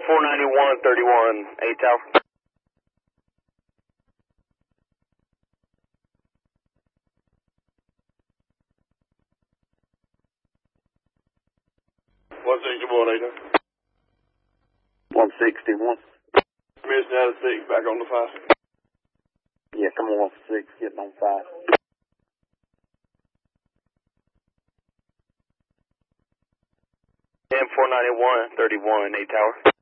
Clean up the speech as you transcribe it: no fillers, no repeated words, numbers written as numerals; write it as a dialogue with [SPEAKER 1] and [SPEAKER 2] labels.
[SPEAKER 1] 491, 8 Tower.
[SPEAKER 2] 161,
[SPEAKER 3] 161.
[SPEAKER 2] Permission out of 6, back on the 5.
[SPEAKER 3] Yeah, come on, 6, getting on 5.
[SPEAKER 1] M 491, 31, 8 Tower.